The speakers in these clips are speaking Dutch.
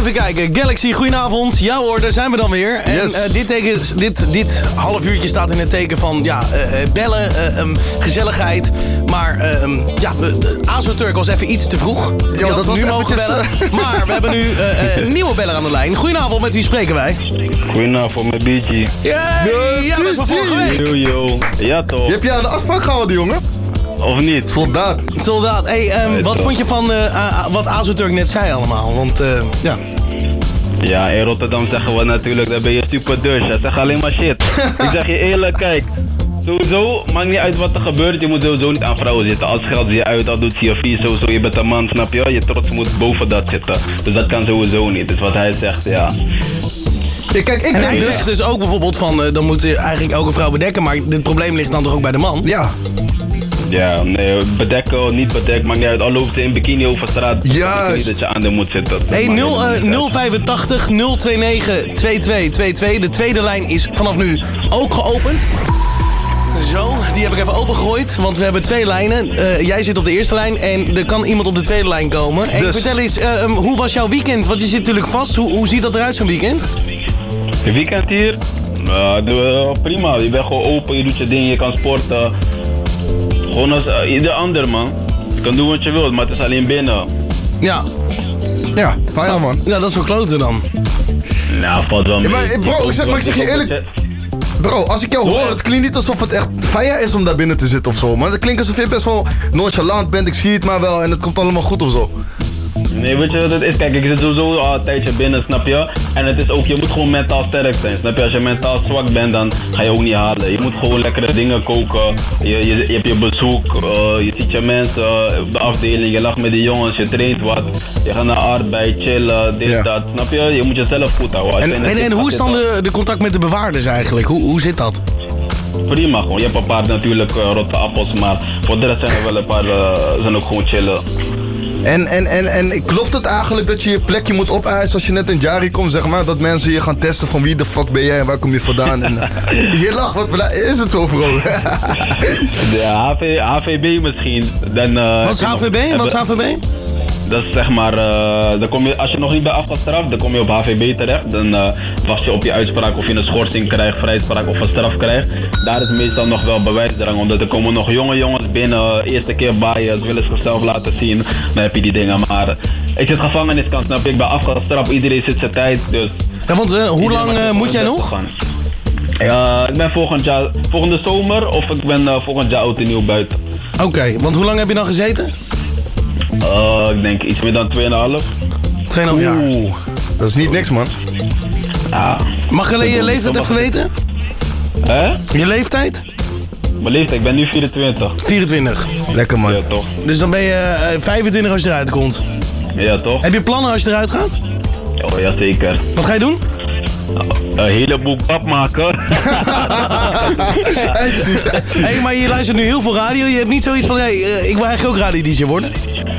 Even kijken. Galaxy, goedenavond. Ja hoor, daar zijn we dan weer. Yes. En dit half uurtje staat in het teken van bellen, gezelligheid. Maar AzoTurk was even iets te vroeg. Die had dat was nu mogen bellen. Maar we hebben nu een nieuwe beller aan de lijn. Goedenavond, met wie spreken wij? Goedenavond, met BG. Ja, dat is van vorige week. Yo. Ja toch? Je hebt je aan de afspraak gehouden, jongen? Of niet? Soldaat. Hey, wat vond je van wat AzoTurk net zei allemaal? Want ja... Ja, in Rotterdam zeggen we natuurlijk, dan ben je super dus. Hij zegt alleen maar shit. Ik zeg je eerlijk, kijk. Sowieso, maakt niet uit wat er gebeurt, je moet sowieso niet aan vrouwen zitten. Als geld je uit doet, zie je vies, sowieso, je bent een man, snap je? Je trots moet boven dat zitten. Dus dat kan sowieso niet. Dus wat hij zegt, ja. Ja, kijk, en hij zegt dus ook bijvoorbeeld van, dan moet eigenlijk elke vrouw bedekken, maar dit probleem ligt dan toch ook bij de man? Ja. Ja, nee, bedekken, niet bedekken, maakt niet uit. Al loopt ze in bikini over straat, juist. Niet dat je aan de moet zitten. Hey, 085 029 2222. De tweede lijn is vanaf nu ook geopend. Zo, die heb ik even opengegooid, want we hebben twee lijnen. Jij zit op de eerste lijn en er kan iemand op de tweede lijn komen. Hey, vertel eens, hoe was jouw weekend? Want je zit natuurlijk vast. Hoe ziet dat eruit zo'n weekend? Het weekend hier? Prima, je bent gewoon open, je doet je ding, je kan sporten. Gewoon als ieder ander, man. Je kan doen wat je wilt, maar het is alleen binnen. Ja. Ja, fijn man. Ja, dat is wel kloten dan. Nou, valt wel mee. Ja, maar bro, ik zeg je eerlijk... Bro, als ik jou hoor, het klinkt niet alsof het echt fijn is om daar binnen te zitten of zo. Maar het klinkt alsof je best wel nonchalant bent, ik zie het maar wel en het komt allemaal goed of zo. Nee, weet je wat het is? Kijk, ik zit sowieso al een tijdje binnen, snap je? En het is ook, je moet gewoon mentaal sterk zijn, snap je? Als je mentaal zwak bent, dan ga je ook niet halen. Je moet gewoon lekkere dingen koken, je hebt je bezoek, je ziet je mensen op de afdeling, je lacht met die jongens, je traint wat, je gaat naar arbeid, chillen, dit, dat, snap je? Je moet jezelf goed houden. En hoe is dan de contact met de bewaarders eigenlijk? Hoe zit dat? Prima gewoon, je hebt een paar natuurlijk rotte appels, maar voor de rest zijn er wel een paar, zijn ook gewoon chillen. En klopt het eigenlijk dat je je plekje moet opeisen als je net in Jari komt, zeg maar? Dat mensen je gaan testen van wie de fuck ben jij en waar kom je vandaan? En, je lacht, wat is het zo, bro? De HVB misschien. Dan, wat is HVB? Wat is HVB? Dat is zeg maar, dan kom je, als je nog niet bent afgestraft, dan kom je op HVB terecht. Dan wacht je op je uitspraak of je een schorsing krijgt, vrijspraak of een straf krijgt. Daar is meestal nog wel bewijsdrang, omdat er komen nog jonge jongens binnen. Eerste keer bias, willen ze zichzelf laten zien, dan heb je die dingen. Maar ik zit gevangeniskant, snap je? Ik ben afgestraft, iedereen zit zijn tijd, dus... Ja, want hoe lang moet jij nog? Ik ben volgende zomer of ik ben volgend jaar oud en nieuw buiten. Oké, want hoe lang heb je dan gezeten? Ik denk iets meer dan 2,5. 2,5 jaar. Oeh, dat is niet niks, man. Ja. Mag je je leeftijd even weten? Hè? Je leeftijd? Mijn leeftijd, ik ben nu 24. 24. Lekker, man. Ja, toch. Dus dan ben je 25 als je eruit komt. Ja, toch. Heb je plannen als je eruit gaat? Oh, ja, zeker. Wat ga je doen? Een heleboel pap maken. Hey, maar je luistert nu heel veel radio. Je hebt niet zoiets van, hey, ik wil eigenlijk ook radio-dj worden.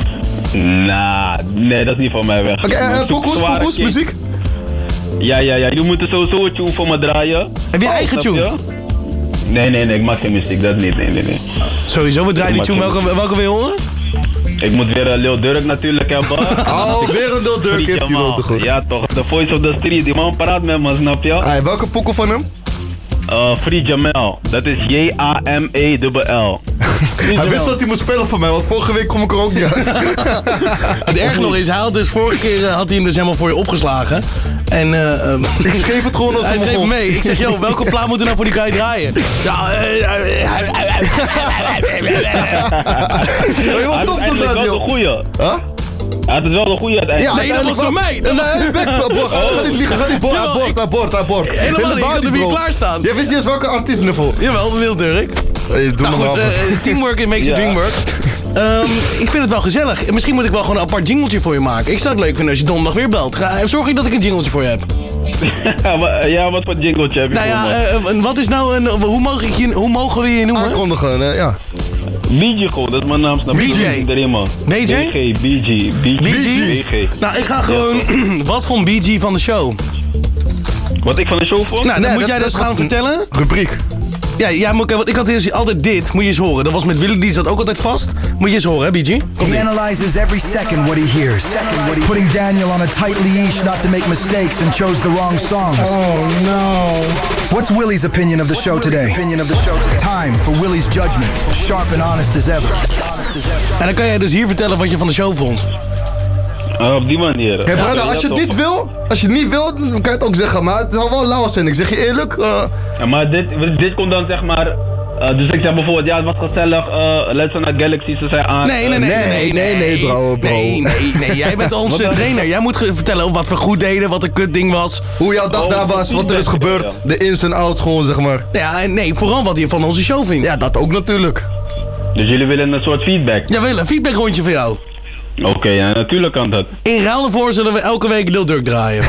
Nee, dat is niet van mij weg. Oké, pokoes, muziek? Ja. Jullie moeten sowieso een tune voor me draaien. Heb je eigen tune? Nee, ik maak geen muziek, dat niet. Nee. Sowieso, we draaien die tune. Welke wil je horen? Ik moet weer Lil Durk natuurlijk hebben. Oh, weer een Lil Durk heeft hij nodig. Ja toch, The Voice of the Street, die man praat met me, snap je? Hey, welke pokoe van hem? Free Jamel, dat is J-A-M-E-L-L. Hij wist dat hij moest spelen voor mij, want vorige week kom ik er ook niet uit. Het erg nog is, hij had dus vorige keer had hij hem dus helemaal voor je opgeslagen. En ik schreef het gewoon als hij schreef mee. Ik zeg, joh, welke plaat moet er nou voor die guy draaien? Ja, wat tof dat dat, joh. Goeie. Huh? Ja, het is wel een goeie uiteindelijk. Nee, dat was voor mij. Nee, ga niet liegen, ga niet aan boord. Helemaal niet, ik had hem hier klaarstaan. Jij wist niet eens welke artiest ervoor. Jawel, Lil Durk. Hey, nou goed, teamwork makes the dream work. Ik vind het wel gezellig. Misschien moet ik wel gewoon een apart jingletje voor je maken. Ik zou het leuk vinden als je donderdag weer belt. Zorg ik dat ik een jingletje voor je heb. Ja, wat voor jingletje heb je voor me? Wat is nou hoe mogen we je noemen? Aankondigen, ja. BG gewoon, dat is mijn naam. BJ? BG? BG. Nou, ik ga gewoon... Wat vond BG van de show? Wat ik van de show vond? Nou, dan moet jij dus gaan vertellen. Rubriek. Ja, maar want ik had altijd dit, moet je eens horen. Dat was met Willy, die zat ook altijd vast. Moet je eens horen, hè, BG? He analyzes every second what he hears, putting Daniel on a tight leash not to make mistakes and chose the wrong songs. Oh no. What's Willie's opinion of the show today? Time for Willie's judgment, sharp and honest as ever. En dan kan jij dus hier vertellen wat je van de show vond. Op die manier. Hey brother, als je het niet wil, dan kan je het ook zeggen. Maar het zal wel lauw zijn. Ik zeg je eerlijk. Ja, maar dit komt dan zeg maar... dus ik zeg bijvoorbeeld, ja, het was gezellig. Let's naar Galaxy, ze zijn aan. Nee, bro. Nee, jij bent onze trainer. Jij moet vertellen wat we goed deden, wat een kutding was. Hoe jouw dag daar was, wat er is gebeurd. De ins en outs gewoon, zeg maar. Ja, en nee, vooral wat je van onze show vindt. Ja, dat ook natuurlijk. Dus jullie willen een soort feedback? Ja, we willen een feedbackrondje van jou. Oké, ja, natuurlijk kan dat. In ruil ervoor zullen we elke week Lil Durk draaien.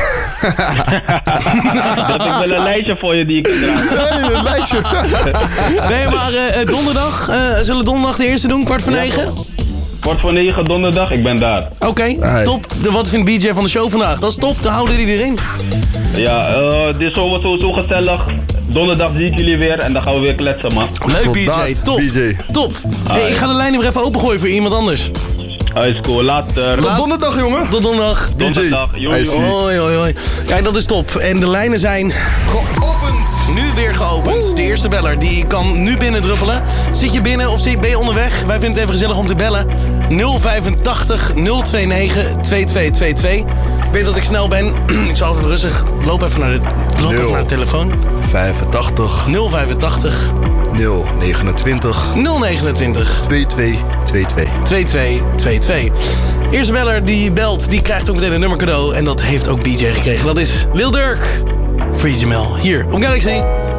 Dat ik wil een lijstje voor je die ik kan draaien. Nee, een lijstje. Nee, maar donderdag, zullen we donderdag de eerste doen, 8:45? 8:45 donderdag, ik ben daar. Oké, top. Wat vindt BJ van de show vandaag? Dat is top, dan houden we die erin. Ja, dit is sowieso gezellig. Donderdag zie ik jullie weer en dan gaan we weer kletsen, man. Leuk, BJ, Soldaat, top. BJ. Top. Hey, ik ga de lijn weer even opengooien voor iemand anders. Is cool, later. Tot donderdag, jongen. Tot donderdag. Donderdag, Hij zie. Hoi. Kijk, dat is top. En de lijnen zijn Geopend. nu weer geopend. De eerste beller, die kan nu binnendruppelen. Zit je binnen of ben je onderweg? Wij vinden het even gezellig om te bellen. 085 029 2222. Ik weet dat ik snel ben. Ik zal even rustig. Loop even naar de telefoon. 85 085 029 029 2222. 2222. Eerste beller die belt, die krijgt ook meteen een nummer cadeau. En dat heeft ook BJ gekregen. Dat is Lil Durk. Free Jamel. Hier op Galaxy.